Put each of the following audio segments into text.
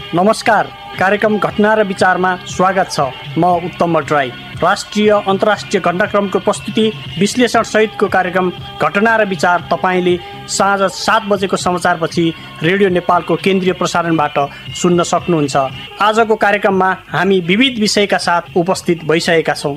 नमस्कार, कार्यक्रम घटना र विचारमा स्वागत छ। म उत्तम भट्टराई। राष्ट्रिय अन्तर्राष्ट्रिय घटनाक्रमको प्रस्तुति विश्लेषण सहितको कार्यक्रम घटना र विचार तपाईले साँझ 7 बजेको समाचारपछि रेडियो नेपालको केन्द्रीय प्रसारणबाट सुन्न सक्नुहुन्छ। आजको कार्यक्रममा हामी विविध विषयका साथ उपस्थित भइसकेका छौँ।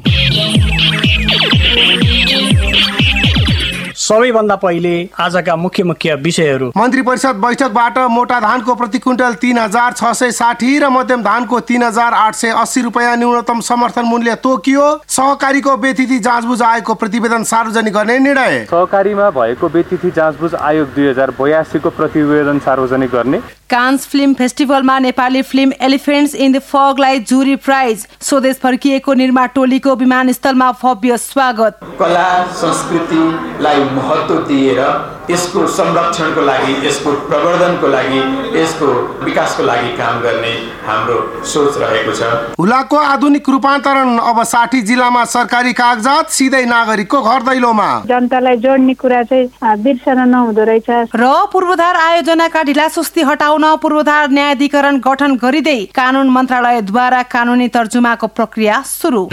सबैभन्दा पहिले आजका मुख्य विषयहरू। मन्त्री परिषद बैठकबाट मोटा धानको प्रति क्विन्टल 3,660 र मध्यम धानको 3,880 रुपियाँ न्यूनतम समर्थन मूल्य तोकियो। सहकारीको बेतिथि जाँचबुझ आयोगको प्रतिवेदन सार्वजनिक गर्ने निर्णय। सहकारीमा भएको बेतिथि जाँचबुझ आयोग 2082 को प्रतिवेदन सार्वजनिक गर्ने। Cannes film फेस्टिभलमा Nepali film elephants in the फगलाई जुरी प्राइज। स्वदेश फर्किएको निर्माण टोलीको विमानस्थलमा भव्य स्वागत। कला संस्कृतिलाई महत्त्व दिएर यसको संरक्षणको लागि, यसको प्रवर्धनको लागि, यसको विकासको लागि काम गर्ने हाम्रो सोच रहेको छ। हुलाको आधुनिक रूपान्तरण अब 60 जिल्लामा सरकारी कागजात सिधै नागरिकको घर दैलोमा। जनतालाई जोड्ने कुरा चाहिँ बिर्सन नहुँदो रहेछ। र पूर्वाधार आयोजनाका ढिलासुस्ती हटाउन पूर्वाधार न्यायाधिकरण गठन गरिँदै कानून मन्त्रालयद्वारा कानूनी तर्जुमाको प्रक्रिया सुरु।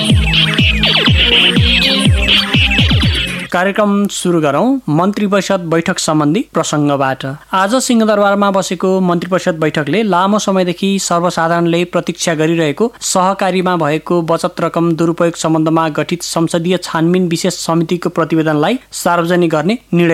कार्यक्रम सुरु गरौँ मन्त्री परिषद बैठक सम्बन्धी प्रसङ्गबाट। आज सिंहदरबारमा बसेको मन्त्री परिषद बैठकले लामो समयदेखि सर्वसाधारणले प्रतीक्षा गरिरहेको सहकारीमा भएको बचत रकम दुरुपयोग सम्बन्धमा गठित संसदीय छानबिन विशेष समितिको प्रतिवेदनलाई सार्वजनिक गर्ने निर्णय